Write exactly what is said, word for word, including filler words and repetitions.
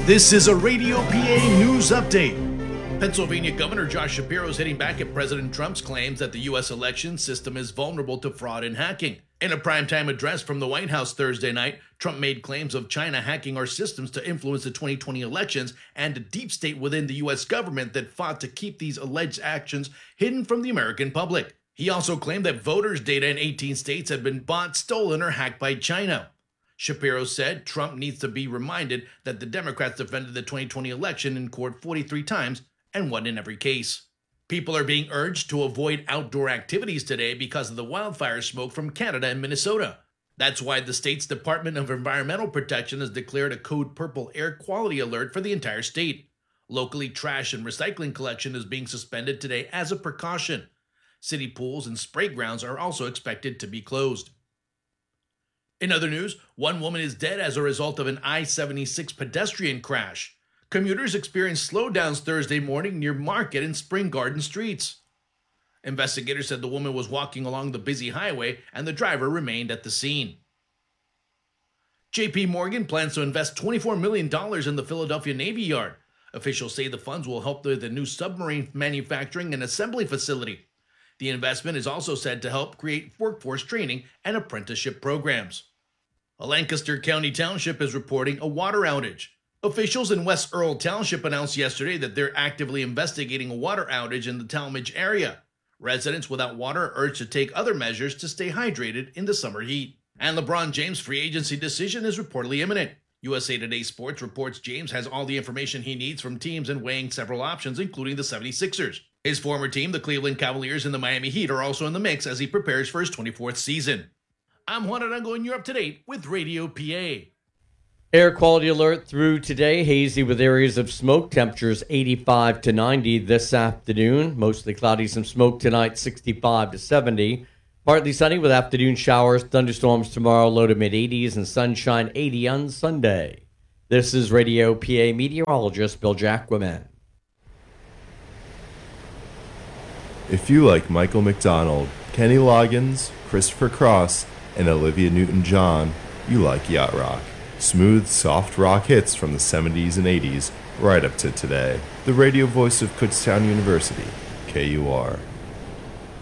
This is a Radio P A News Update. Pennsylvania Governor Josh Shapiro is hitting back at President Trump's claims that the U S election system is vulnerable to fraud and hacking. In a primetime address from the White House Thursday night, Trump made claims of China hacking our systems to influence the twenty twenty elections and a deep state within the U S government that fought to keep these alleged actions hidden from the American public. He also claimed that voters' data in eighteen states had been bought, stolen, or hacked by China. Shapiro said Trump needs to be reminded that the Democrats defended the twenty twenty election in court forty-three times and won in every case. People are being urged to avoid outdoor activities today because of the wildfire smoke from Canada and Minnesota. That's why the state's Department of Environmental Protection has declared a code purple air quality alert for the entire state. Locally, trash and recycling collection is being suspended today as a precaution. City pools and spray grounds are also expected to be closed. In other news, one woman is dead as a result of an I seventy-six pedestrian crash. Commuters experienced slowdowns Thursday morning near Market and Spring Garden streets. Investigators said the woman was walking along the busy highway and the driver remained at the scene. J P Morgan plans to invest twenty-four million dollars in the Philadelphia Navy Yard. Officials say the funds will help with the new submarine manufacturing and assembly facility. The investment is also said to help create workforce training and apprenticeship programs. A Lancaster County township is reporting a water outage. Officials in West Earl Township announced yesterday that they're actively investigating a water outage in the Talmadge area. Residents without water are urged to take other measures to stay hydrated in the summer heat. And LeBron James' free agency decision is reportedly imminent. U S A Today Sports reports James has all the information he needs from teams and weighing several options, including the seventy-sixers. His former team, the Cleveland Cavaliers and the Miami Heat, are also in the mix as he prepares for his twenty-fourth season. I'm Juan Arango, and you're up to date with Radio P A. Air quality alert through today. Hazy with areas of smoke. Temperatures eighty-five to ninety this afternoon. Mostly cloudy, some smoke tonight, sixty-five to seventy. Partly sunny with afternoon showers, thunderstorms tomorrow, low to mid eighties, and sunshine eighty on Sunday. This is Radio P A meteorologist Bill Jacquemin. If you like Michael McDonald, Kenny Loggins, Christopher Cross, and Olivia Newton-John, you like yacht rock. Smooth, soft rock hits from the seventies and eighties, right up to today. The radio voice of Kutztown University, K U R.